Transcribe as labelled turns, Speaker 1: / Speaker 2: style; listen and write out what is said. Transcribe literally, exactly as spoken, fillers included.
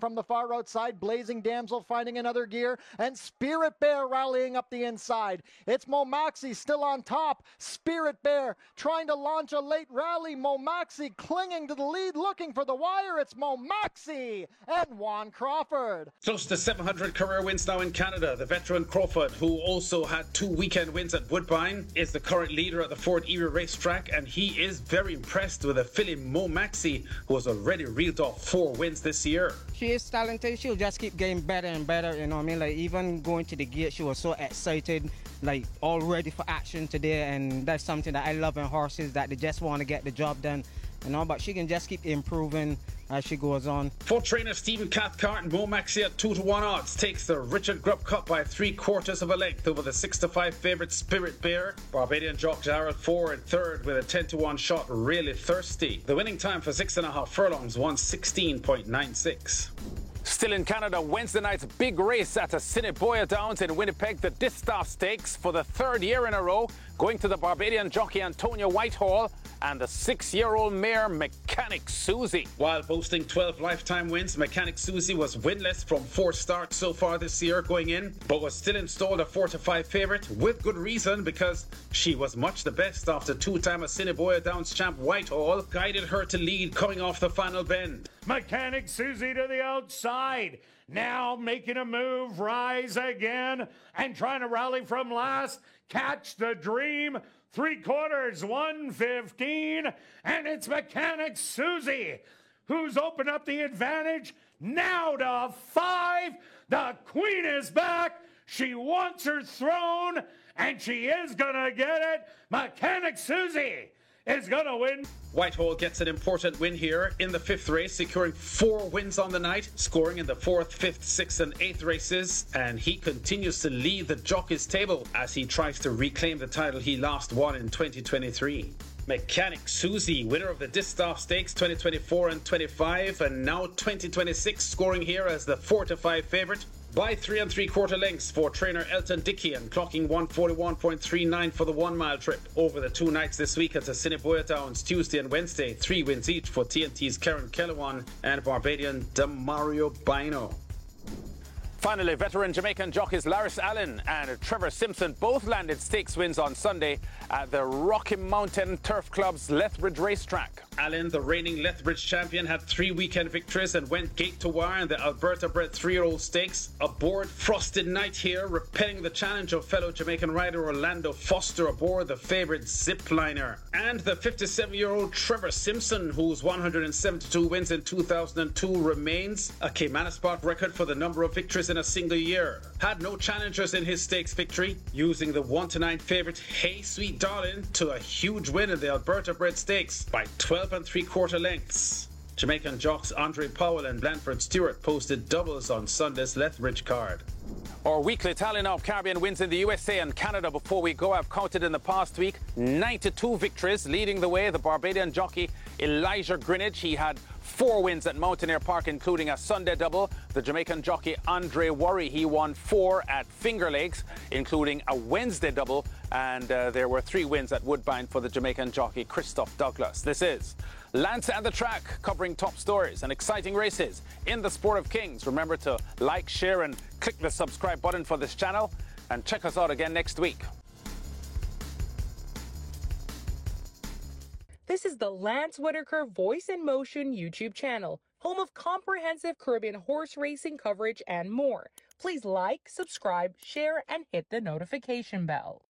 Speaker 1: from the far outside. Blazing Damsel finding another gear, and Spirit Bear rallying up the inside. It's Momaxi still on top. Spirit Bear trying to launch a late rally. Momaxi clinging to the lead, looking for the wire. It's Momaxi and Juan Crawford.
Speaker 2: Close to seven hundred career wins now in Canada. The veteran Crawford, who also had two weekend wins at Woodbine, is the current leader at the Fort Erie racetrack, and he is very impressed with the filly Momaxi, who has already reeled off four wins this year.
Speaker 3: She is talented. She'll just keep getting better and better, you know what I mean? Like, even going to the gate, she was so excited, like, all ready for action today, and that's something that I love in horses, that they just want to get the job done, you know, but she can just keep improving as she goes on.
Speaker 2: For trainer Stephen Cathcart, Momaxi at two to one odds takes the Richard Grubb Cup by three quarters of a length over the six to five favourite Spirit Bear. Barbadian jock Jared Four in third with a ten to one shot, Really Thirsty. The winning time for six and a half furlongs, one sixteen point nine six.
Speaker 4: Still in Canada, Wednesday night's big race at Assiniboia Downs in Winnipeg, the Distaff Stakes for the third year in a row, going to the Barbadian jockey Antonia Whitehall and the six-year-old mare Mechanic Susie.
Speaker 2: While boasting twelve lifetime wins, Mechanic Susie was winless from four starts so far this year going in, but was still installed a four to five favourite with good reason, because she was much the best after two-time Assiniboia Downs champ Whitehall guided her to lead coming off the final bend.
Speaker 5: Mechanic Susie to the outside, now making a move, rise again, and trying to rally from last. Catch the Dream, three quarters, one fifteen, and it's Mechanic Susie who's opened up the advantage now to five. The Queen is back. She wants her throne, and she is gonna get it. Mechanic Susie is gonna win.
Speaker 2: Whitehall gets an important win here in the fifth race, securing four wins on the night, scoring in the fourth, fifth, sixth and eighth races, and he continues to lead the jockeys table as he tries to reclaim the title he last won in twenty twenty-three. Mechanic Susie, winner of the Distaff Stakes twenty twenty-four and twenty-five, and now twenty twenty-six, scoring here as the four to five favourite by three and three quarter lengths for trainer Elton Dickey, and clocking one forty-one point three nine for the one mile trip over the two nights this week at Assiniboia Downs, Tuesday and Wednesday. Three wins each for T N T's Karen Kellewan and Barbadian Damario Bino.
Speaker 4: Finally, veteran Jamaican jockeys Laris Allen and Trevor Simpson both landed stakes wins on Sunday at the Rocky Mountain Turf Club's Lethbridge racetrack.
Speaker 2: Allen, the reigning Lethbridge champion, had three weekend victories and went gate to wire in the Alberta-bred three-year-old stakes. Aboard Frosted Night here, repelling the challenge of fellow Jamaican rider Orlando Foster aboard the favourite Zipliner. And the fifty-seven-year-old Trevor Simpson, whose one hundred seventy-two wins in two thousand two remains a Caymanespark record for the number of victories in a single year. Had no challengers in his stakes victory, using the one to nine favourite Hey Sweet Darling to a huge win in the Alberta-bred stakes by twelve and three quarter lengths. Jamaican jocks Andre Powell and Blanford Stewart posted doubles on Sunday's Lethbridge card.
Speaker 4: Our weekly tally now of Caribbean wins in the U S A and Canada. Before we go, I've counted in the past week ninety-two victories, leading the way the Barbadian jockey Elijah Greenidge. He had four wins at Mountaineer Park, including a Sunday double. The Jamaican jockey Andre Worry, he won four at Finger Lakes, including a Wednesday double, and uh, there were three wins at Woodbine for the Jamaican jockey Christoph Douglas. This is Lance and the Track, covering top stories and exciting races in the sport of kings. Remember to like, share and click the subscribe button for this channel, and check us out again next week.
Speaker 6: This is the Lance Whitaker Voice in Motion YouTube channel, home of comprehensive Caribbean horse racing coverage and more. Please like, subscribe, share, and hit the notification bell.